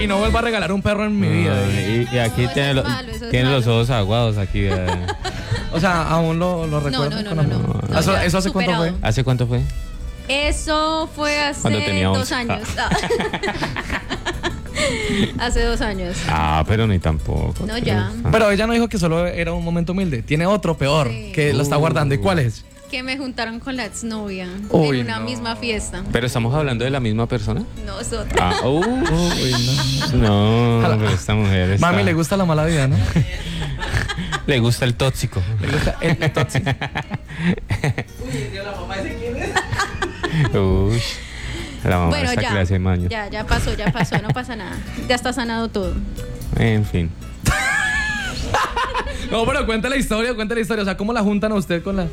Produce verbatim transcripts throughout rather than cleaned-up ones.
y no vuelvo a regalar un perro en mi vida. Y, y aquí No, tiene, eso lo- es malo, eso es tiene los malo. ojos aguados aquí. eh. O sea, aún lo, lo No, recuerdo. no, no, con no, amor? no. No, ¿Eso, ya, eso hace cuánto superado. fue? ¿Hace cuánto fue? Eso fue hace Cuando tenía dos once. años. Ah. Hace dos años. Ah, pero ni tampoco. No, ya. Ah. Pero ella no dijo que solo era un momento humilde. Tiene otro peor Sí. que lo está guardando. ¿Y cuál es? Que me juntaron con la exnovia Uy, en una no. misma fiesta. ¿Pero estamos hablando de la misma persona? No, es otra. Ah, uh, Uy, no. no, Ojalá. pero esta mujer está... Mami le gusta la mala vida, ¿no? Le gusta el tóxico. Le gusta el tóxico. Uy, la mamá Bueno, esta ya, clase de maño. ya, ya pasó, ya pasó, no pasa nada. Ya está sanado todo. En fin. No, pero cuenta la historia, cuenta la historia. O sea, ¿cómo la juntan a usted con la...?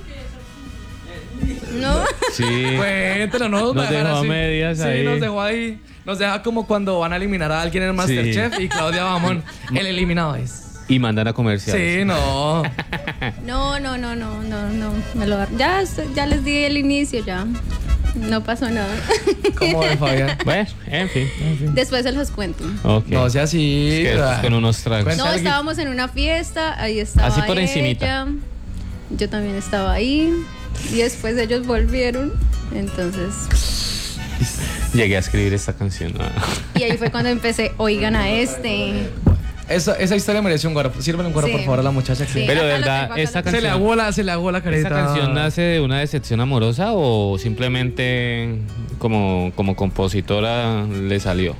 ¿No? Sí. Cuéntelo, no Nos dejar dejó a así. medias Sí, ahí. nos dejó ahí. Nos deja como cuando van a eliminar a alguien en el Masterchef y Claudia Bamón, el eliminado es. Y mandan a comerciales. Sí, no. No, no, no, no, no, no. Me lo, ya, estoy- ya les di el inicio, ya. No pasó nada. ¿Cómo de Fabián? Bueno, en fin. Después se los cuento. Ok. No sea así. Es que después con unos tragos. Cuenta No, algo. estábamos en una fiesta, ahí estaba Así por ella, encimita. yo también estaba ahí y después ellos volvieron, entonces Llegué a escribir esta canción. Ah. y ahí fue cuando empecé, oigan a este. Esa, esa historia merece un guaro. Sírvele un guaro, Sí. por favor, a la muchacha. que- Sí. Pero de acá lo verdad, tengo, acá esta lo Se le canción... aguó la, se le aguó la carita. ¿Esta canción nace de una decepción amorosa o simplemente como, como compositora le salió?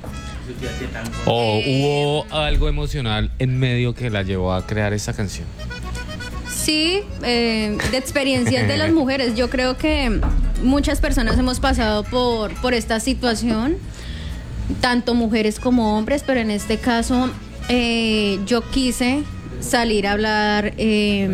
¿O Eh, hubo algo emocional en medio que la llevó a crear esta canción? Sí, eh, de experiencias de las mujeres. Yo creo que muchas personas hemos pasado por, por esta situación, tanto mujeres como hombres, pero en este caso eh, yo quise salir a hablar, eh,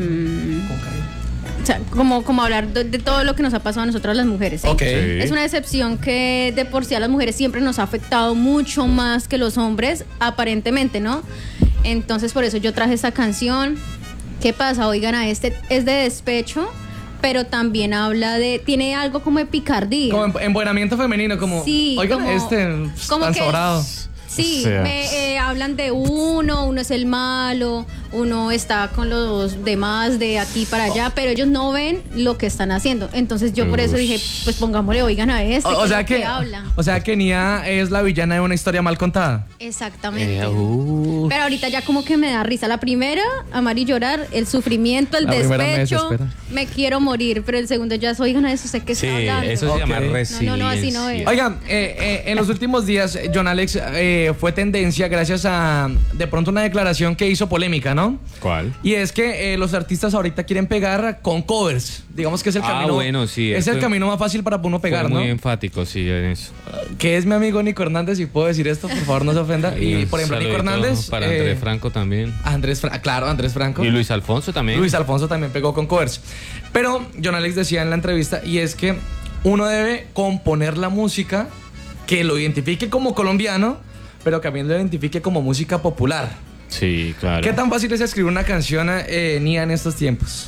o sea, como, como hablar de, de todo lo que nos ha pasado a nosotras las mujeres. ¿sí? Ok. Sí. Es una decepción que de por sí a las mujeres siempre nos ha afectado mucho más que los hombres, aparentemente, ¿no? Entonces por eso yo traje esta canción. ¿Qué pasa? Oigan, a este es de despecho, pero también habla de, tiene algo como de picardía. Como em- embuenamiento femenino, como. Sí, Oigan, como- este. como Tan que- sobrado. Sí, O sea. me, eh, hablan de uno, uno es el malo, uno está con los demás de aquí para allá, pero ellos no ven lo que están haciendo. Entonces yo por eso Ush. dije, pues pongámosle, oigan a este, O, o que es sea lo que. habla. O sea que Nia es la villana de una historia mal contada. Exactamente. Eh, uh. Pero ahorita ya como que me da risa. La primera, amar y llorar, el sufrimiento, el La primera me despecho, desespera. me quiero morir. Pero el segundo ya es, oigan a eso, sé que Sí, está hablando. eso se llama Ok. resiliencia. No, no, no, así no es. Oigan, eh, eh, en los últimos días, John Alex eh, fue tendencia gracias a de pronto una declaración que hizo polémica, ¿no? ¿Cuál? Y es que eh, los artistas ahorita quieren pegar con covers. Digamos que es el Ah, camino. bueno, sí, Es fue- el camino más fácil para uno pegar, Fue muy ¿no? enfático, sí, en eso. Que es mi amigo Nico Hernández, y puedo decir esto, por favor, no se ofenda. Y por ejemplo, Nico Saludito Hernández. Para eh, Andrés Franco también. Andrés Fra- claro, Andrés Franco. Y Luis Alfonso también. Luis Alfonso también pegó con covers. Pero John Alex decía en la entrevista, y es que uno debe componer la música que lo identifique como colombiano, pero también lo identifique como música popular. Sí, claro. ¿Qué tan fácil es escribir una canción, eh, Nia, en estos tiempos?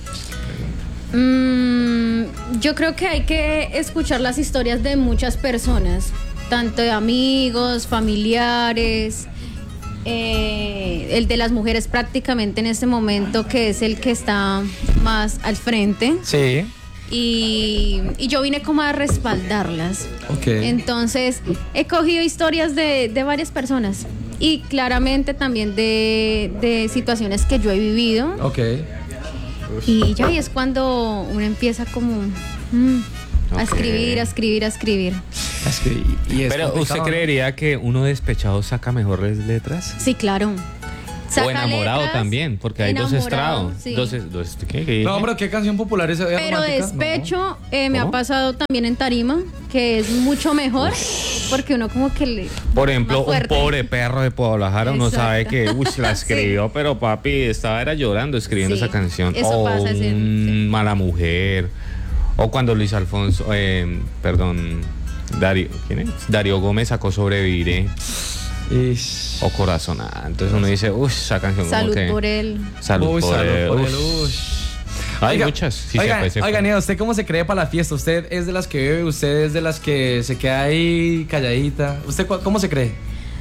Mm, yo creo que hay que escuchar las historias de muchas personas, tanto de amigos, familiares, eh, el de las mujeres prácticamente en este momento, que es el que está más al frente. Sí. Y, y yo vine como a respaldarlas. Ok. Entonces, he cogido historias de, de varias personas y claramente también de, de situaciones que yo he vivido. Ok. Y ya ahí es cuando uno empieza como mm, a Ok. escribir, a escribir, a escribir. Es que, y es Pero ¿usted complicado, ¿no? creería que uno despechado saca mejores letras? Sí, claro. Saca O enamorado letras, también, porque hay dos enamorado, estrados. sí. Dos, dos, ¿qué, qué No, dije? pero ¿qué canción popular es esa? Pero romántica? despecho eh, me ha ¿Cómo? pasado también en tarima, que es mucho mejor, porque uno como que le... Por ejemplo, más un fuerte. pobre perro de Guadalajara, uno Exacto. sabe que uy, la Sí. escribió, pero papi estaba era llorando escribiendo Sí, esa canción. eso o pasa, sí, un sí. Mala Mujer. O cuando Luis Alfonso, eh, perdón, Darío, ¿quién es? Darío Gómez sacó Sobreviviré Ish. o Corazonada. Entonces uno dice, uy, esa canción como Salud que... por él. Salud Uy, por salud él. por Uy. él, ush. Hay Oiga, muchas. Sí, oiga, se fue, se fue. oiga, Nia, ¿usted cómo se cree para la fiesta? ¿Usted es de las que bebe? ¿Usted es de las que se queda ahí calladita? ¿Usted cu- cómo se cree?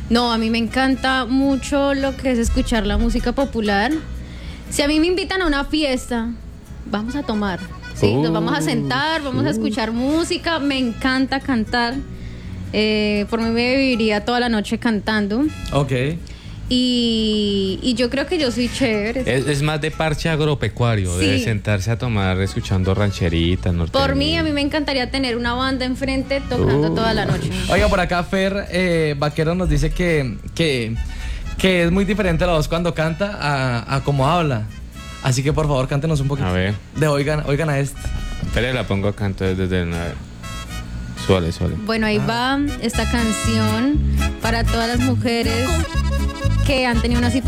No, a mí me encanta mucho lo que es escuchar la música popular. Si a mí me invitan a una fiesta, vamos a tomar. Sí, uh, nos vamos a sentar, vamos uh. a escuchar música. Me encanta cantar. Eh, por mí me viviría toda la noche cantando. Ok. Y, y yo creo que yo soy chévere. Es, es más de parche agropecuario, sí. De sentarse a tomar escuchando rancheritas, norteñas. Por mí, a mí me encantaría tener una banda enfrente tocando uh. toda la noche. Oiga, por acá Fer eh, Vaquero nos dice que, que, que es muy diferente la voz cuando canta a, a como habla. Así que por favor, cántenos un poquito. A ver. De oigan, oigan a este. Espera, la pongo acá entonces desde el... A ver. Suele, suele. Bueno, ahí ah. va esta canción para todas las mujeres que han tenido una situación